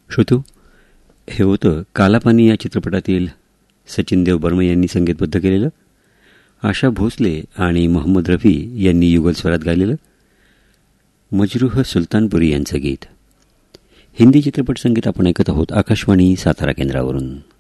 श्रोतो, हे होतं कालापानी या चित्रपटातील सचिन देव बर्मन यांनी संगीतबद्ध केलेलं, आशा भोसले आणि मोहम्मद रफी यांनी युगल स्वरात गायलेलं मजरूह सुलतानपुरी यांचं गीत. हिंदी चित्रपट संगीत आपण ऐकत आहोत आकाशवाणी सातारा केंद्रावरून.